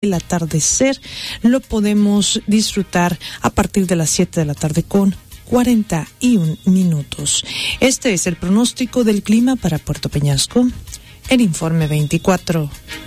El atardecer lo podemos disfrutar a partir de las 7 de la tarde con 41 minutos. Este es el pronóstico del clima para Puerto Peñasco, el Informe 24.